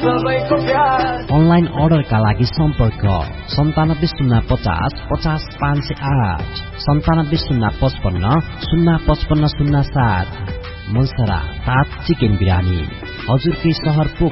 Online अर्डरका लागि सम्पर्क 9705050508 970555055507। मलसरा 7 चिकन बिरानी हजुरकै सहर